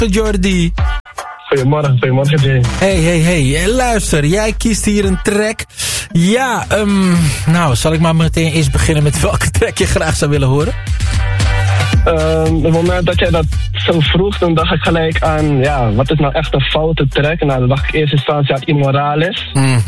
Jordi. Goedemorgen Jay. Hey. Luister, jij kiest hier een track. Ja, nou, zal ik maar meteen eerst beginnen met welke track je graag zou willen horen? Op het moment dat jij dat zo vroeg, dan dacht ik gelijk aan, ja, wat is nou echt een foute track? Nou, dan dacht ik in eerste instantie aan Immorales.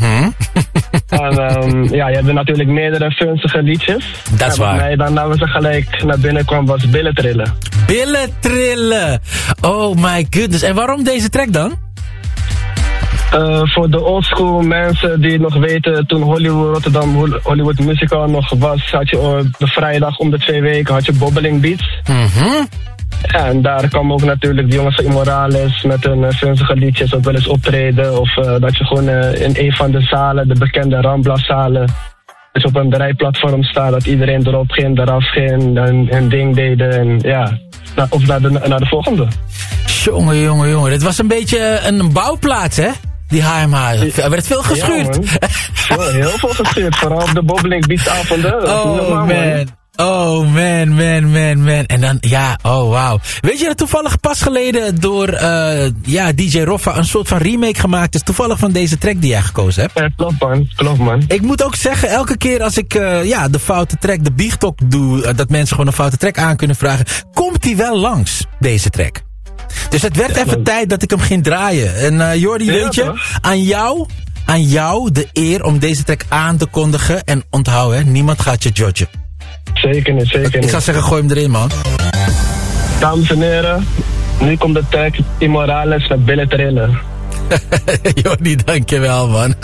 En ja, je hebt natuurlijk meerdere funzige liedjes. Dat is waar. Nee, dan namen ze gelijk naar binnen kwam was Billen Trillen. Billen Trillen! Oh my goodness. En waarom deze track dan? Voor de oldschool mensen die het nog weten, toen Hollywood Musical nog was, had je de vrijdag om de 2 weken had je Bobbeling Beats. Ja, en daar kwamen ook natuurlijk de jongens van Immorales met hun funzige liedjes ook wel eens optreden. Of dat je gewoon in een van de zalen, de bekende Rambla-zalen, dus op een rijplatform staat, dat iedereen erop ging, eraf ging en een ding deden. En ja, of naar de volgende. Jongen. Dit was een beetje een bouwplaats, hè? Die HMH. Er werd veel geschuurd. Ja, heel veel geschuurd. Vooral op de Bobbeling Beats avonden. Oh man. En dan, ja, oh wauw. Weet je dat toevallig pas geleden door DJ Roffa een soort van remake gemaakt is? Toevallig van deze track die jij gekozen hebt. Ja, klopt man. Ik moet ook zeggen, elke keer als ik de foute track, de biechtok doe, dat mensen gewoon een foute track aan kunnen vragen, komt die wel langs, deze track. Dus het werd even tijd dat ik hem ging draaien. En Jordi, weet je, aan jou de eer om deze track aan te kondigen. En onthoud, hè, niemand gaat je judgen. Zeker niet. Ik zou zeggen, gooi hem erin, man. Dames en heren, nu komt de track Immorales met Billen Trillen. Jordi, dankjewel, man.